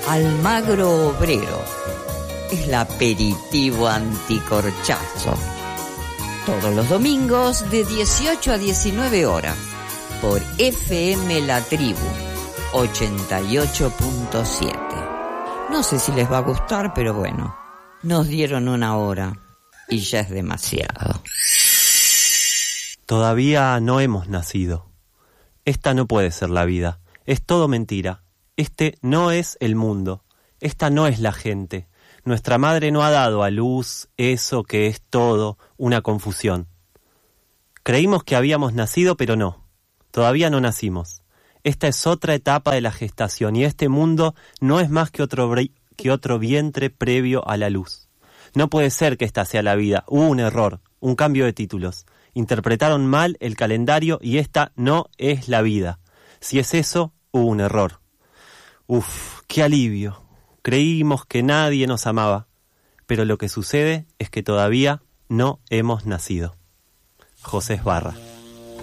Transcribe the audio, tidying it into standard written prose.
Almagro Obrero. Es el aperitivo anticorchazo. Todos los domingos de 18 a 19 horas. Por FM La Tribu 88.7. No sé si les va a gustar, pero bueno, nos dieron una hora y ya es demasiado. Todavía no hemos nacido. Esta no puede ser la vida. Es todo mentira. Este no es el mundo. Esta no es la gente. Nuestra madre no ha dado a luz eso que es todo una confusión. Creímos que habíamos nacido, pero no. Todavía no nacimos. Esta es otra etapa de la gestación y este mundo no es más que otro vientre previo a la luz. No puede ser que esta sea la vida. Hubo un error, un cambio de títulos. Interpretaron mal el calendario y esta no es la vida. Si es eso, hubo un error. Uf, qué alivio. Creímos que nadie nos amaba, pero lo que sucede es que todavía no hemos nacido. José Esbarra.